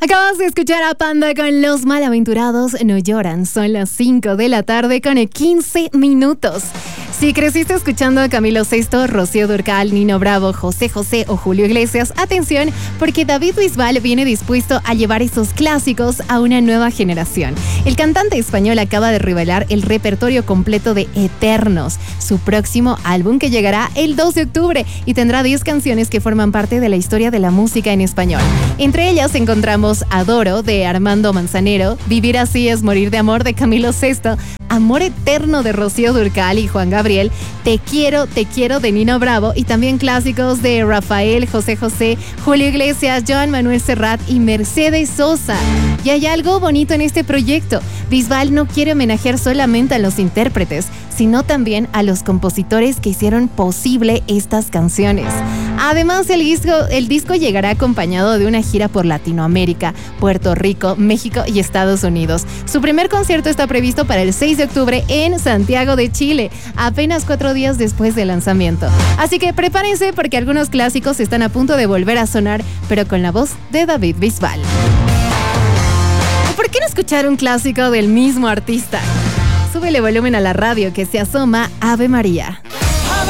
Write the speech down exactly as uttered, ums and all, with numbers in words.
Acabas de escuchar a Panda con Los Malaventurados No Lloran. Son las cinco de la tarde con quince minutos. Si creciste escuchando a Camilo Sesto, Rocío Dúrcal, Nino Bravo, José José o Julio Iglesias, atención, porque David Bisbal viene dispuesto a llevar esos clásicos a una nueva generación. El cantante español acaba de revelar el repertorio completo de Eternos, su próximo álbum que llegará el dos de octubre y tendrá diez canciones que forman parte de la historia de la música en español. Entre ellas encontramos Adoro de Armando Manzanero, Vivir así es morir de amor de Camilo Sesto, Amor eterno de Rocío Dúrcal y Juan Gabriel, Te quiero, te quiero de Nino Bravo y también clásicos de Rafael, José José, Julio Iglesias, Joan Manuel Serrat y Mercedes Sosa. Y hay algo bonito en este proyecto. Bisbal no quiere homenajear solamente a los intérpretes, sino también a los compositores que hicieron posible estas canciones. Además, el disco, el disco llegará acompañado de una gira por Latinoamérica, Puerto Rico, México y Estados Unidos. Su primer concierto está previsto para el seis de octubre en Santiago de Chile, apenas cuatro días después del lanzamiento. Así que prepárense porque algunos clásicos están a punto de volver a sonar, pero con la voz de David Bisbal. ¿Por qué no escuchar un clásico del mismo artista? Súbele volumen a la radio que se asoma Ave María.